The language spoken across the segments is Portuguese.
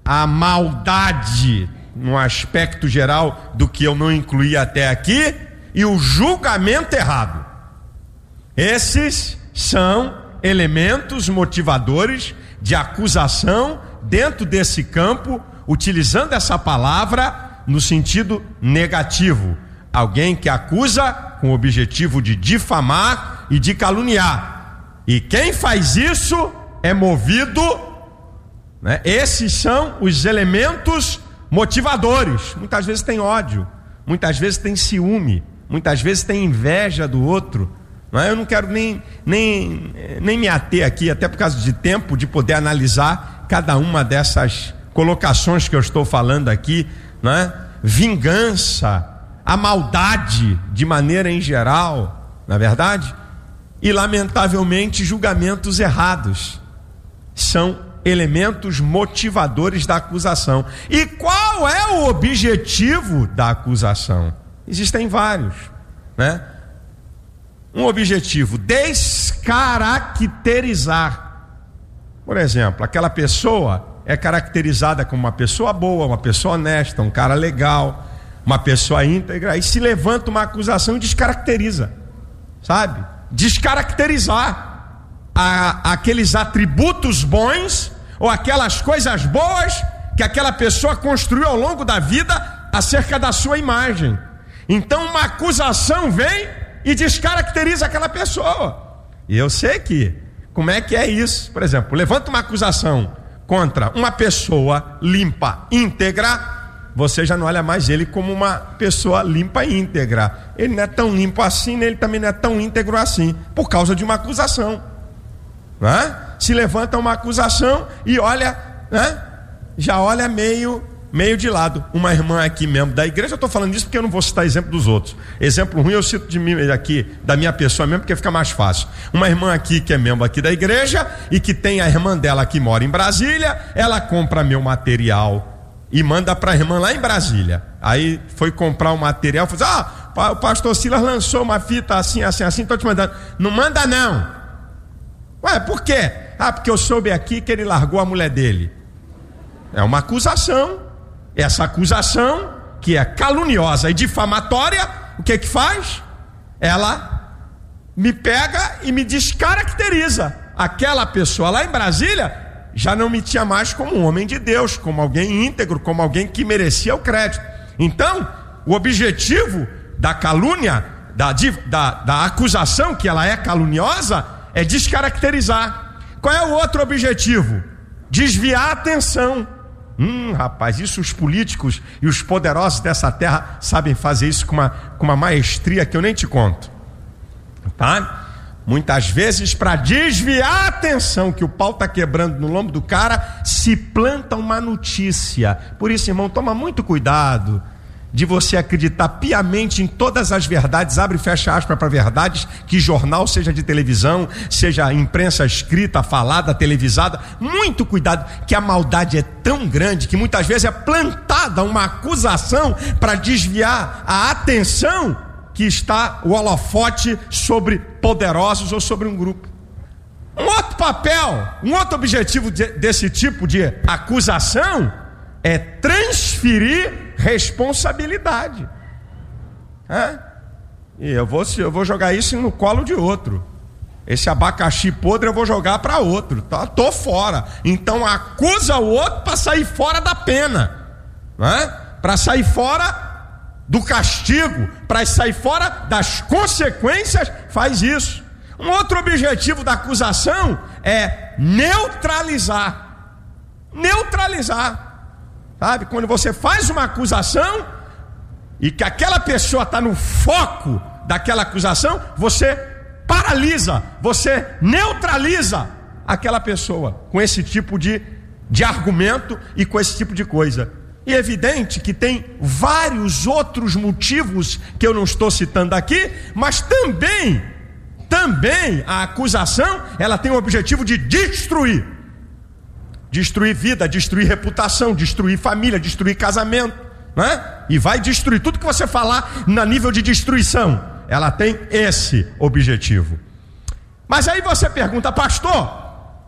a maldade no aspecto geral do que eu não incluí até aqui e o julgamento errado. Esses são elementos motivadores de acusação dentro desse campo, utilizando essa palavra no sentido negativo. Alguém que acusa com o objetivo de difamar e de caluniar. E quem faz isso é movido, né? Esses são os elementos motivadores. Muitas vezes tem ódio, muitas vezes tem ciúme, muitas vezes tem inveja do outro. Não é? Eu não quero nem me ater aqui, até por causa de tempo, de poder analisar cada uma dessas colocações que eu estou falando aqui, não é? Vingança, a maldade de maneira em geral, na verdade, e lamentavelmente julgamentos errados são elementos motivadores da acusação. E qual é o objetivo da acusação? Existem vários, né? Um objetivo: descaracterizar. Por exemplo, aquela pessoa é caracterizada como uma pessoa boa, uma pessoa honesta, um cara legal, uma pessoa íntegra, e se levanta uma acusação e descaracteriza, sabe? Descaracterizar aqueles atributos bons ou aquelas coisas boas que aquela pessoa construiu ao longo da vida acerca da sua imagem. Então uma acusação vem e descaracteriza aquela pessoa. E eu sei que, como é que é isso? Por exemplo, levanta uma acusação contra uma pessoa limpa, íntegra, você já não olha mais ele como uma pessoa limpa e íntegra. Ele não é tão limpo assim, ele também não é tão íntegro assim, por causa de uma acusação, não é? Se levanta uma acusação e olha, né? Já olha meio de lado. Uma irmã aqui, membro da igreja, eu estou falando isso porque eu não vou citar exemplo dos outros. Exemplo ruim eu cito de mim aqui, da minha pessoa mesmo, porque fica mais fácil. Uma irmã aqui que é membro aqui da igreja e que tem a irmã dela que mora em Brasília, ela compra meu material e manda para a irmã lá em Brasília. Aí foi comprar o material, falou assim: o pastor Silas lançou uma fita assim, estou te mandando. Não manda não. Ué, por quê? Porque eu soube aqui que ele largou a mulher dele. É uma acusação. Essa acusação, que é caluniosa e difamatória, o que faz? Ela me pega e me descaracteriza. Aquela pessoa lá em Brasília já não me tinha mais como um homem de Deus, como alguém íntegro, como alguém que merecia o crédito. Então, o objetivo da calúnia, da acusação, que ela é caluniosa, é descaracterizar. Qual é o outro objetivo? Desviar a atenção. Rapaz, isso os políticos e os poderosos dessa terra sabem fazer isso com uma maestria que eu nem te conto, tá? Muitas vezes, para desviar a atenção que o pau está quebrando no lombo do cara, se planta uma notícia. Por isso, irmão, toma muito cuidado de você acreditar piamente em todas as verdades, abre e fecha aspas para verdades, que jornal, seja de televisão, seja imprensa escrita, falada, televisada. Muito cuidado, que a maldade é tão grande que muitas vezes é plantada uma acusação para desviar a atenção que está o holofote sobre poderosos ou sobre um grupo. Um outro papel, um outro objetivo desse tipo de acusação é transferir responsabilidade. E eu vou jogar isso no colo de outro. Esse abacaxi podre eu vou jogar para outro. Tô fora. Então acusa o outro para sair fora da pena, para sair fora do castigo, para sair fora das consequências. Faz isso. Um outro objetivo da acusação é neutralizar. Sabe, quando você faz uma acusação e que aquela pessoa está no foco daquela acusação, você paralisa, você neutraliza aquela pessoa com esse tipo de argumento e com esse tipo de coisa. E é evidente que tem vários outros motivos que eu não estou citando aqui, mas também a acusação, ela tem o objetivo de destruir vida, destruir reputação, destruir família, destruir casamento, né? E vai destruir tudo que você falar na nível de destruição. Ela tem esse objetivo. Mas aí você pergunta: pastor,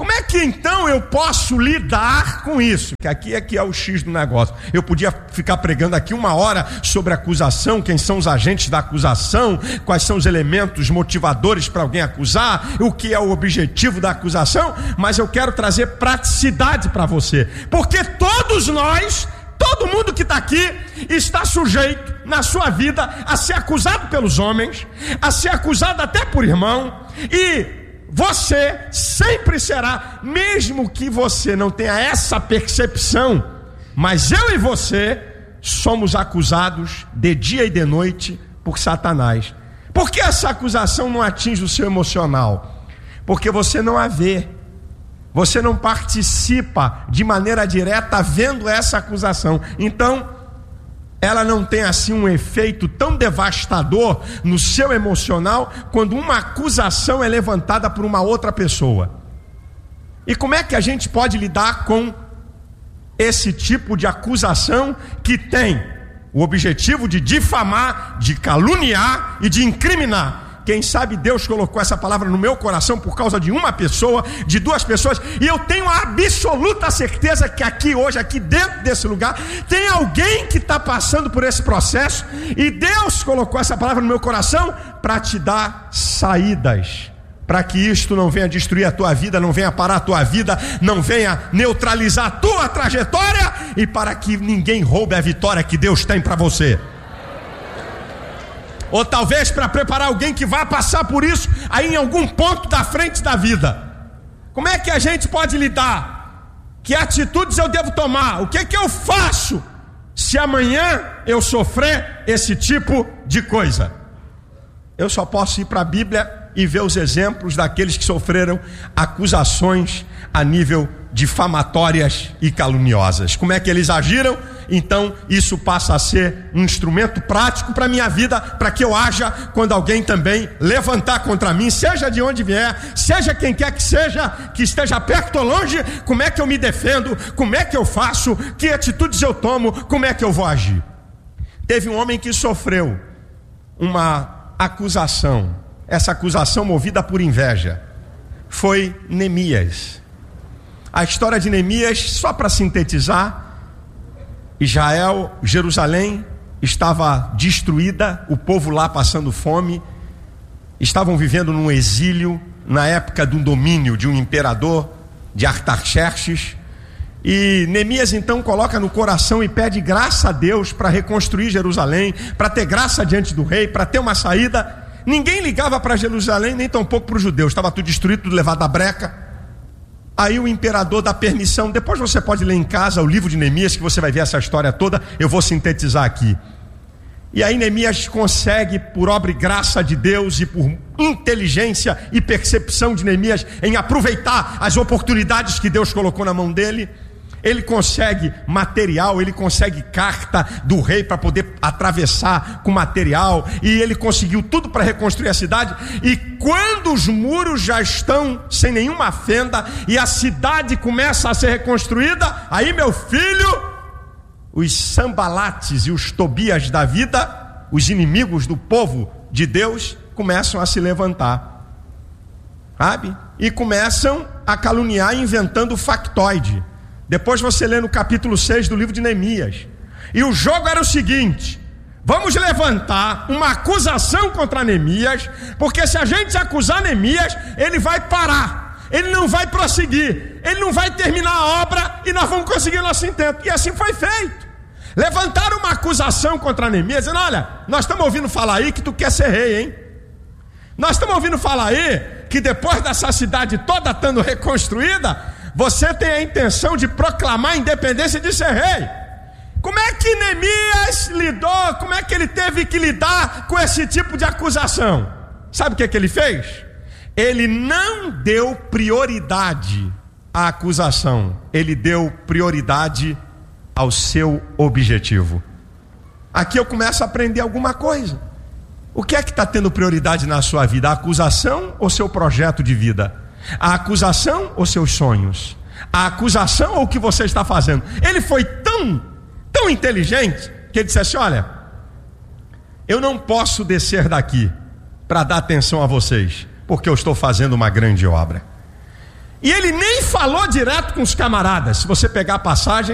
Como é que então eu posso lidar com isso? Que aqui é que é o X do negócio. Eu podia ficar pregando aqui 1 hora sobre acusação, quem são os agentes da acusação, quais são os elementos motivadores para alguém acusar, o que é o objetivo da acusação, mas eu quero trazer praticidade para você, porque todos nós, todo mundo que está aqui está sujeito na sua vida a ser acusado pelos homens, a ser acusado até por irmão, e você sempre será, mesmo que você não tenha essa percepção, mas eu e você somos acusados de dia e de noite por Satanás. Por que essa acusação não atinge o seu emocional? Porque você não a vê, você não participa de maneira direta vendo essa acusação. Então, ela não tem assim um efeito tão devastador no seu emocional quando uma acusação é levantada por uma outra pessoa. E como é que a gente pode lidar com esse tipo de acusação que tem o objetivo de difamar, de caluniar e de incriminar? Quem sabe Deus colocou essa palavra no meu coração por causa de uma pessoa, de 2 pessoas, e eu tenho a absoluta certeza que aqui hoje, aqui dentro desse lugar, tem alguém que está passando por esse processo, e Deus colocou essa palavra no meu coração para te dar saídas, para que isto não venha destruir a tua vida, não venha parar a tua vida, não venha neutralizar a tua trajetória, e para que ninguém roube a vitória que Deus tem para você. Ou talvez para preparar alguém que vai passar por isso aí em algum ponto da frente da vida. Como é que a gente pode lidar? Que atitudes eu devo tomar? O que é que eu faço se amanhã eu sofrer esse tipo de coisa? Eu só posso ir para a Bíblia e ver os exemplos daqueles que sofreram acusações a nível difamatórias e caluniosas. Como é que eles agiram? Então isso passa a ser um instrumento prático para a minha vida, para que eu haja quando alguém também levantar contra mim, seja de onde vier, seja quem quer que seja, que esteja perto ou longe. Como é que eu me defendo? Como é que eu faço? Que atitudes eu tomo? Como é que eu vou agir? Teve um homem que sofreu uma acusação, essa acusação movida por inveja, foi Neemias. A história de Neemias, só para sintetizar: Israel, Jerusalém estava destruída, o povo lá passando fome, estavam vivendo num exílio na época do domínio de um imperador, de Artaxerxes, e Neemias então coloca no coração e pede graça a Deus para reconstruir Jerusalém, para ter graça diante do rei, para ter uma saída. Ninguém ligava para Jerusalém, nem tampouco para os judeus, estava tudo destruído, tudo levado à breca. Aí o imperador dá permissão. Depois você pode ler em casa o livro de Neemias, que você vai ver essa história toda. Eu vou sintetizar aqui. E aí Neemias consegue, por obra e graça de Deus e por inteligência e percepção de Neemias em aproveitar as oportunidades que Deus colocou na mão dele, ele consegue material, ele consegue carta do rei para poder atravessar com material, e ele conseguiu tudo para reconstruir a cidade. E quando os muros já estão sem nenhuma fenda e a cidade começa a ser reconstruída, aí, meu filho, os Sambalates e os Tobias da vida, os inimigos do povo de Deus, começam a se levantar, sabe? E começam a caluniar, inventando factoide. Depois você lê no capítulo 6 do livro de Neemias. E o jogo era o seguinte: vamos levantar uma acusação contra Neemias, porque se a gente acusar Neemias, ele vai parar, ele não vai prosseguir, ele não vai terminar a obra, e nós vamos conseguir o nosso intento. E assim foi feito. Levantaram uma acusação contra Neemias, dizendo: olha, nós estamos ouvindo falar aí que tu quer ser rei, hein? Nós estamos ouvindo falar aí que depois dessa cidade toda estando reconstruída, você tem a intenção de proclamar a independência de ser rei. Como é que Neemias lidou? Como é que ele teve que lidar com esse tipo de acusação? Sabe o que ele fez? Ele não deu prioridade à acusação, ele deu prioridade ao seu objetivo. Aqui eu começo a aprender alguma coisa. O que é que está tendo prioridade na sua vida? A acusação ou seu projeto de vida? A acusação ou seus sonhos? A acusação ou o que você está fazendo? Ele foi tão inteligente que ele disse assim: olha, eu não posso descer daqui para dar atenção a vocês, porque eu estou fazendo uma grande obra. E ele nem falou direto com os camaradas. Se você pegar a passagem,